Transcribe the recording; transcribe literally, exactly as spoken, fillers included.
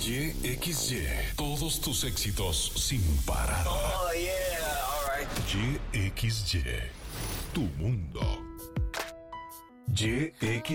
Y X Y. Todos tus éxitos sin parar. Oh, yeah, all right. Y X Y. Tu mundo. Y X Y.